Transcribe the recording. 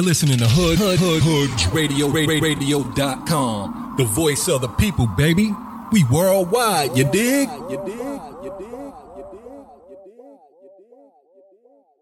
listening to Radio.com, the voice of the people, baby. We worldwide, you dig?